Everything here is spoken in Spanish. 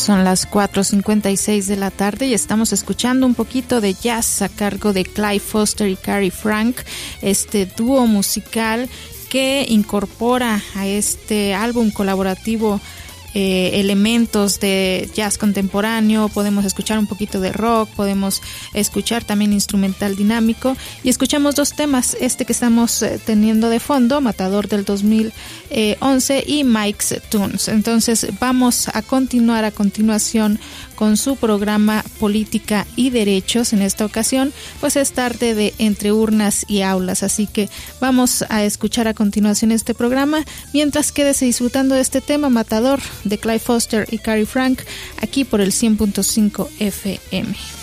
Son las 4:56 de la tarde y estamos escuchando un poquito de jazz a cargo de Clyde Foster y Carrie Frank, este dúo musical que incorpora a este álbum colaborativo elementos de jazz contemporáneo. Podemos escuchar un poquito de rock, podemos escuchar también instrumental dinámico, y escuchamos dos temas, este que estamos teniendo de fondo, Matador del 2011 y Mike's Tunes. Entonces vamos a continuación con su programa Política y Derechos. En esta ocasión pues es tarde de Entre Urnas y Aulas, así que vamos a escuchar a continuación este programa, mientras quédese disfrutando de este tema, Matador, de Clyde Foster y Carrie Frank, aquí por el 100.5 FM.